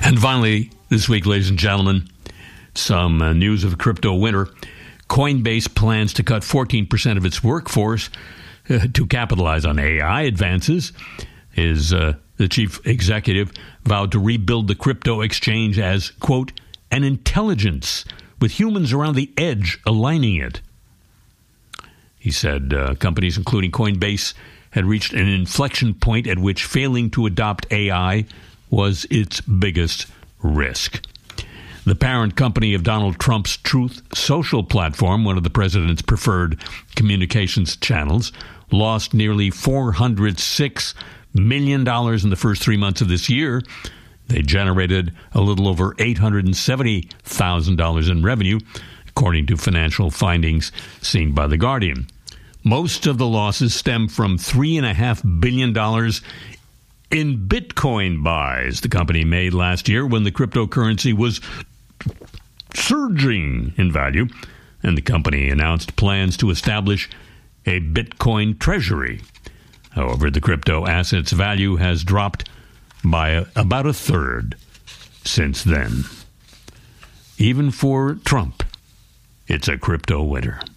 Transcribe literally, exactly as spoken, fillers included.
And finally, this week, ladies and gentlemen, some uh, news of a crypto winter. Coinbase plans to cut fourteen percent of its workforce uh, to capitalize on A I advances. His, uh, the chief executive vowed to rebuild the crypto exchange as, quote, an intelligence with humans around the edge aligning it. He said uh, companies including Coinbase had reached an inflection point at which failing to adopt A I was its biggest risk. The parent company of Donald Trump's Truth Social platform, one of the president's preferred communications channels, lost nearly four hundred six million dollars in the first three months of this year. They generated a little over eight hundred seventy thousand dollars in revenue, according to financial findings seen by The Guardian. Most of the losses stem from three point five billion dollars in Bitcoin buys the company made last year when the cryptocurrency was surging in value, and the company announced plans to establish a Bitcoin treasury. However, the crypto asset's value has dropped by a, about a third since then. Even for Trump, it's a crypto winter.